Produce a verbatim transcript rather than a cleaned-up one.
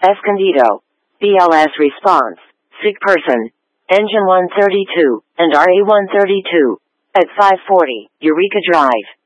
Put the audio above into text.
Escondido. B L S response. Sick person. Engine one thirty-two, and R A one thirty-two. At five forty, Eureka Drive.